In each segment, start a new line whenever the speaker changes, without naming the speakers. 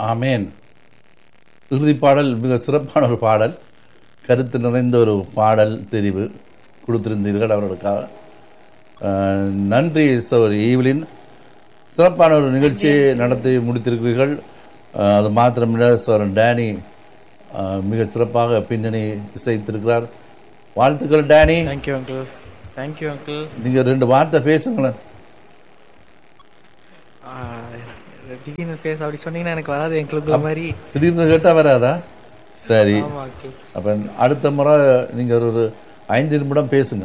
ஆமேன். இறுதி பாடல் மிக சிறப்பான ஒரு பாடல், கருத்து நிறைந்த ஒரு பாடல் தெரிவு கொடுத்திருந்தீர்கள். அவர்களுக்காக நன்றி சகோதரி ஈவ்லின். சிறப்பான ஒரு நிகழ்ச்சியை நடத்தி முடித்திருக்கிறீர்கள். அது மாத்திரமில்லை, சகோதரன் டேனி மிக சிறப்பாக பின்னணி இசைத்திருக்கிறார். வாழ்த்துக்கள் Danny.
Thank you uncle. Thank you uncle.
நீங்க 2 வார்த்தை பேசுங்களேன்.
திடீர்னு பேச அப்படி சொன்னீங்கன்னா எனக்கு வராது. எங்களுக்கு மாதிரி
திடீர்னு கேட்டா வராதா? சரி, அப்ப அடுத்த முறை நீங்க ஒரு 5 நிமிடம் பேசுங்க.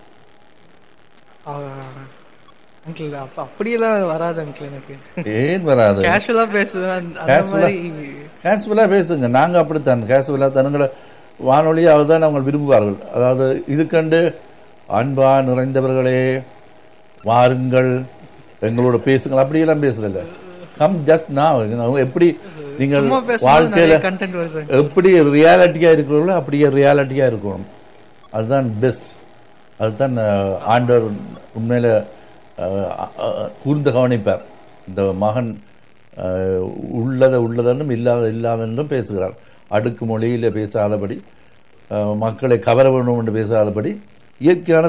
அங்கிள் அப்படியெல்லாம் வராது அங்கிள். எனக்கு
ஏன் வராது?
கேஷுவலா பேசுவேன்.
கேஷுவலா பேசுங்க. நாங்க அப்படித்தான் கேஷுவலா தனங்களை வானொலியை அவர்தான் அவங்க விரும்புவார்கள். அதாவது இது கண்டு அன்பா நிறைந்தவர்களே வாருங்கள் எங்களோட பேசுங்கள் அப்படியெல்லாம் பேசுறல. கம் ஜஸ்ட் நான் எப்படி நீங்கள் வாழ்க்கையில எப்படி ரியாலிட்டியா இருக்கிறீர்களோ அப்படியே ரியாலிட்டியா இருக்கணும். அதுதான் பெஸ்ட். அதுதான் ஆண்டவர் உண்மையில கூர்ந்து கவனிப்பார். இந்த மகன் உள்ளதென்றும் இல்லாதென்றும் பேசுகிறார். அடுக்கு மொழியில பேசாதபடி, மக்களை கவர வேண்டும் என்று பேசாதபடி, இயற்கையான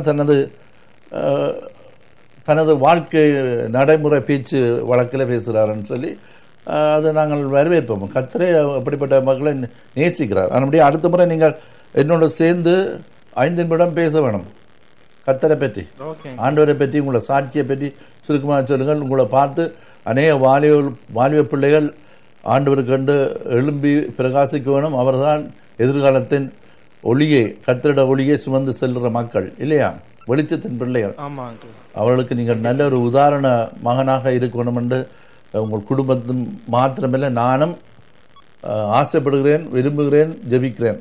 தனது வாழ்க்கை நடைமுறை பேச்சு வழக்கில் பேசுகிறாருன்னு சொல்லி அதை நாங்கள் வரவேற்போம். கர்த்தரே அப்படிப்பட்ட மக்களை நேசிக்கிறார். அதனுடைய அடுத்த முறை நீங்கள் என்னோட சேர்ந்து 5 நிமிடம் பேச வேணும். கர்த்தரை பற்றி, ஆண்டவரை பற்றி, உங்களை சாட்சியை பற்றி சுருக்கமாக சொல்லுங்கள். உங்களை பார்த்து அநேக வாலிப பிள்ளைகள் ஆண்டவருக்கு கண்டு எழும்பி பிரகாசிக்க வேணும். அவர்தான் எதிர்காலத்தின் ஒளியை, கர்த்தருடைய ஒளியை சுமந்து செல்கிற மக்கள் இல்லையா, வெளிச்சத்தின் பிள்ளைகள். அவர்களுக்கு நீங்கள் நல்ல ஒரு உதாரண மகனாக இருக்கணும் என்று உங்கள் குடும்பத்தின் மாத்திரமில்லை நானும் ஆசைப்படுகிறேன், விரும்புகிறேன், ஜெபிக்கிறேன்.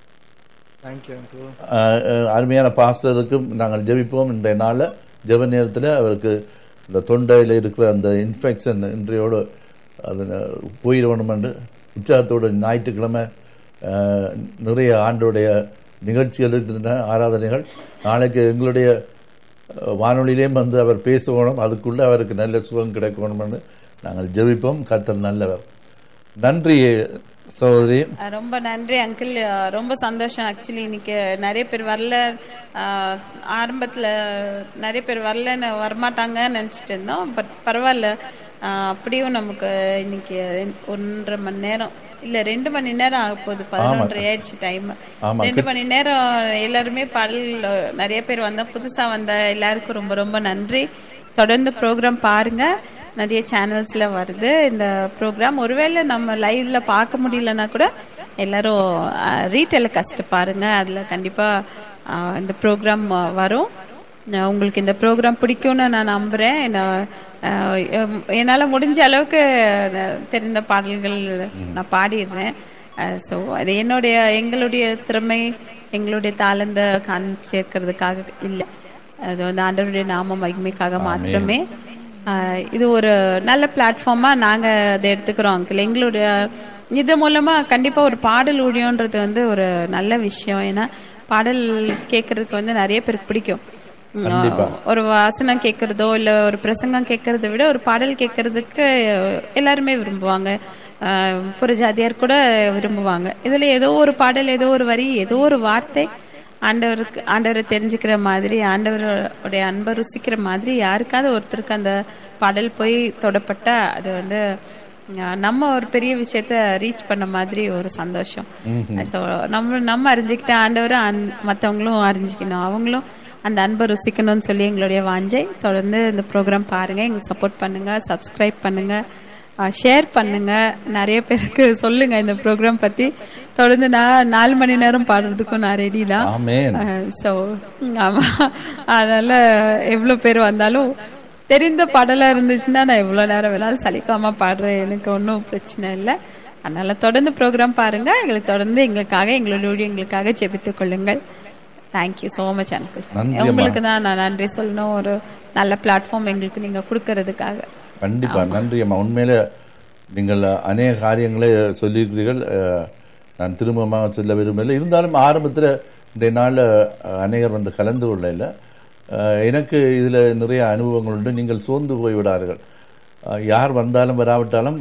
அருமையான பாஸ்டருக்கும் நாங்கள் ஜெபிப்போம். இன்றைய நாளில் ஜெப நேரத்தில் அவருக்கு இந்த தொண்டையில் இருக்கிற அந்த இன்ஃபெக்ஷன் இன்றையோடு அது போயிடணும் என்று உற்சாகத்தோடு ஞாயிற்றுக்கிழமை நிறைய ஆண்டோடைய நிகழ்ச்சிகள் இருக்கின்றன, ஆராதனைகள். நாளைக்கு எங்களுடைய வானொலியிலேயும் வந்து அவர் பேசணும். அதுக்குள்ளே அவருக்கு நல்ல சுகம் கிடைக்கணும் என்று நாங்கள் ஜெபிப்போம். கர்த்தர் நல்லவர். நன்றி சகோதரி.
ரொம்ப நன்றி அங்கிள். ரொம்ப சந்தோஷம். ஆக்சுவலி இன்னைக்கு நிறைய பேர் வரல, ஆரம்பத்தில் நிறைய பேர் வரலன்னு வரமாட்டாங்கன்னு நினச்சிட்டு இருந்தோம். பட் பரவாயில்ல, அப்படியும் நமக்கு இன்னைக்கு 1.5 மணி நேரம் இல்ல 2 மணி நேரம் ஆக போகுது. 11:30 ஆயிடுச்சு டைம். 2 மணி நேரம் எல்லாருமே பாடல் நிறைய பேர் வந்தா, புதுசா வந்த எல்லாருக்கும் ரொம்ப ரொம்ப நன்றி. தொடர்ந்து ப்ரோக்ராம் பாருங்க. நிறைய சேனல்ஸ்ல வருது இந்த ப்ரோக்ராம். ஒருவேளை நம்ம லைவ்ல பார்க்க முடியலன்னா கூட எல்லாரும் ரீடெலிகாஸ்ட் பாருங்க. அதுல கண்டிப்பா இந்த ப்ரோக்ராம் வரும். உங்களுக்கு இந்த ப்ரோக்ராம் பிடிக்கும்னு நான் நம்புறேன். என்னால் முடிஞ்ச அளவுக்கு தெரிந்த பாடல்கள் நான் பாடிடுறேன். ஸோ அது எங்களுடைய திறமை, எங்களுடைய தாளந்த சேர்க்கறதுக்காக இல்லை, அது வந்து ஆண்டவருடைய நாம மகிமைக்காக மாத்திரமே. இது ஒரு நல்ல பிளாட்ஃபார்மா நாங்கள் அதை எடுத்துக்கிறோம் அங்கிள். எங்களுடைய இது மூலமா கண்டிப்பா ஒரு பாடல் ஊழியன்றது வந்து ஒரு நல்ல விஷயம். ஏன்னா பாடல் கேட்கறதுக்கு வந்து நிறைய பேருக்கு பிடிக்கும். ஒரு வாசனம் கேட்கறதோ இல்ல ஒரு பிரசங்கம் கேட்கறத விட ஒரு பாடல் கேட்கறதுக்கு எல்லாருமே விரும்புவாங்க. புறஜாதியார் கூட விரும்புவாங்க. இதுல ஏதோ ஒரு பாடல், ஏதோ ஒரு வரி, ஏதோ ஒரு வார்த்தை ஆண்டவரை தெரிஞ்சுக்கிற மாதிரி, ஆண்டவருடைய அன்பை ருசிக்கிற மாதிரி யாருக்காவது ஒருத்தருக்கு அந்த பாடல் போய் தொடப்பட்டா அது வந்து நம்ம ஒரு பெரிய விஷயத்த ரீச் பண்ண மாதிரி ஒரு சந்தோஷம். நம்ம அறிஞ்சுக்கிட்ட ஆண்டவரை மற்றவங்களும் அறிஞ்சிக்கணும், அவங்களும் அந்த அன்பை ருசிக்கணும்னு சொல்லி எங்களுடைய வாஞ்சை. தொடர்ந்து இந்த ப்ரோக்ராம் பாருங்க, எங்களுக்கு சப்போர்ட் பண்ணுங்க, சப்ஸ்கிரைப் பண்ணுங்க, ஷேர் பண்ணுங்க, நிறைய பேருக்கு சொல்லுங்க இந்த ப்ரோக்ராம் பத்தி. தொடர்ந்து நான் 4 மணி நேரம் பாடுறதுக்கும் நான் ரெடி தான். ஸோ ஆமா, அதனால எவ்வளவு பேர் வந்தாலும் தெரிந்த பாடலா இருந்துச்சுன்னா நான் எவ்வளவு நேரம் வேணாலும் சலிக்காம பாடுறேன், எனக்கு ஒன்றும் பிரச்சனை இல்லை. அதனால தொடர்ந்து ப்ரோக்ராம் பாருங்க. எங்களுக்கு தொடர்ந்து எங்களுக்காக ஜெபித்துக் கொள்ளுங்கள். Thank you so much uncle. உங்களுக்கு தான் நான் நன்றி சொல்லணும், ஒரு நல்ல பிளாட்ஃபார்ம் எங்களுக்கு நீங்க கொடுக்கறதுக்காக.
கண்டிப்பா நன்றி அம்மா. உண்மையில நீங்கள் அநேக காரியங்களை சொல்லியிருக்கிறீர்கள், நான் திரும்பமாக சொல்ல விரும்பவில்லை. இருந்தாலும் ஆரம்பத்தில் இன்றைய நாளில் அநேகர் வந்து கலந்து கொள்ள இல்லை. எனக்கு இதில் நிறைய அனுபவங்கள் உண்டு. நீங்கள் சோர்ந்து போய்விடார்கள். யார் வந்தாலும் வராவிட்டாலும்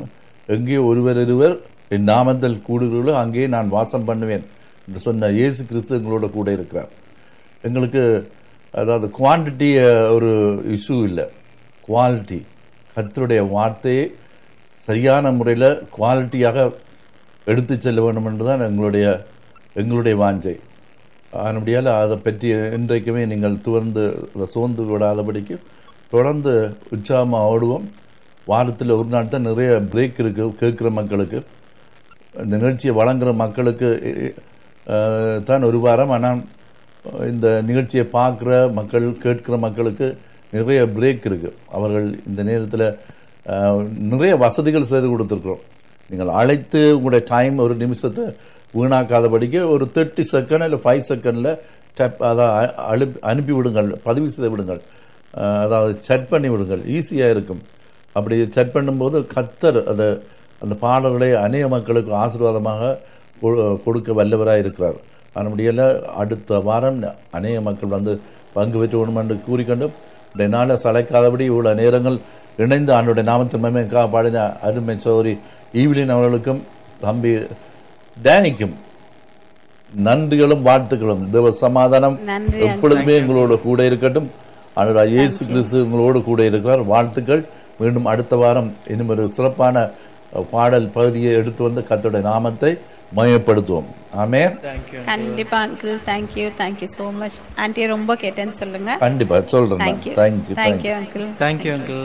எங்கே ஒருவர் என் நாமத்தில் கூடுகிறீர்களோ அங்கே நான் வாசம் பண்ணுவேன் என்று சொன்ன இயேசு கிறிஸ்து எங்களோட கூட இருக்கிறார். எங்களுக்கு அதாவது குவான்டிட்டி ஒரு இஷ்யூ இல்லை, குவாலிட்டி. கர்த்தருடைய வார்த்தையை சரியான முறையில் குவாலிட்டியாக எடுத்து செல்ல வேண்டும் என்றுதான் எங்களுடைய வாஞ்சை. அதனுடையால் அதை பற்றி இன்றைக்குமே நீங்கள் சோர்ந்து விடாதபடிக்கு தொடர்ந்து உற்சாகமாக ஓடுவோம். வாரத்தில் ஒரு நாள் தான் நிறைய பிரேக் இருக்குது. கேட்குற மக்களுக்கு, இந்த நிகழ்ச்சியை வழங்குகிற மக்களுக்கு தான் ஒரு வாரம். ஆனால் இந்த நிகழ்ச்சியை பார்க்குற மக்கள், கேட்கிற மக்களுக்கு நிறைய பிரேக் இருக்குது. அவர்கள் இந்த நேரத்தில் நிறைய வசதிகள் செய்து கொடுத்துருக்குறோம். நீங்கள் அழைத்து உங்களுடைய டைம் ஒரு நிமிஷத்தை வீணாக்காதபடிக்கு ஒரு 30 செகண்ட் இல்லை 5 செகண்டில் டேப் அதாவது அனுப்பி விடுங்கள், பதிவு செய்து விடுங்கள், அதாவது செட் பண்ணி விடுங்கள். ஈஸியாக இருக்கும். அப்படி செட் பண்ணும்போது கர்த்தர் அந்த பாடல்களை அநேக மக்களுக்கு ஆசீர்வாதமாக கொடுக்க வல்லவராக இருக்கிறார். அதனுடைய அடுத்த வாரம் அநேக மக்கள் வந்து பங்கு பெற்று வேணும் என்று கூறிக்கொண்டு நாளை சளைக்காதபடி இவ்வளோ நேரங்கள் இணைந்து ஆண்டுடைய நாமத்தின் மகிமைக்காக பாடின அருமை சகோதரி ஈவிலின் அவர்களுக்கும் தம்பி டேனிக்கும் நன்றிகளும் வாழ்த்துக்களும். தேவ சமாதானம் எப்பொழுதுமே எங்களோட கூட இருக்கட்டும். ஆண்டவராகிய இயேசு கிறிஸ்து எங்களோடு கூட இருக்கிறார். வாழ்த்துக்கள். மீண்டும் அடுத்த வாரம் இன்னும் ஒரு சிறப்பான பாடல் பகுதியை எடுத்து வந்து கர்த்தருடைய நாமத்தை மயப்படுத்துவோம். ஆமென்.
கண்டிப்பா uncle. Thank you so much. Anti ரொம்ப கேட்டேன்னு சொல்லுங்க.
கண்டிப்பா சொல்றேன்.
Thank you uncle.
Thank you uncle.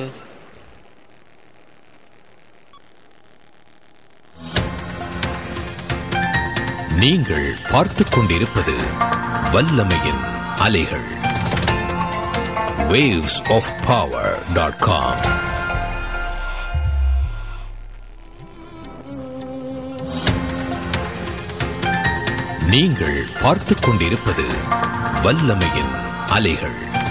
நீங்கள் பார்த்துக் கொண்டிருப்பது வல்லமையின் அலைகள். wavesofpower.com. நீங்கள் பார்த்துக் கொண்டிருப்பது வல்லமையின் அலைகள்.